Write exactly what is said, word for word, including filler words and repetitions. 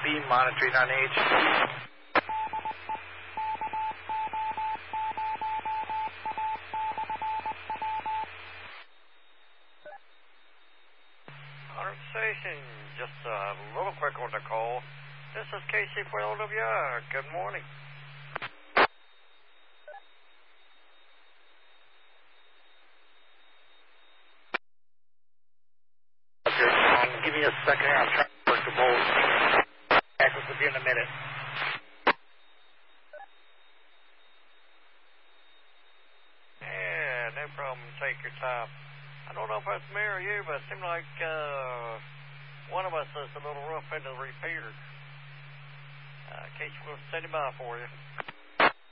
copy, monitoring on H. Hunter Station, just a little quick on the call. This is K C four L W R. Good morning. Okay, um, give me a second here. I'm trying to work the bolt. Access will be in a minute. Yeah, no problem. Take your time. I don't know if that's me or you, but it seemed like uh, one of us is a little rough into the repeater. Uh, in case we'll send him by for you.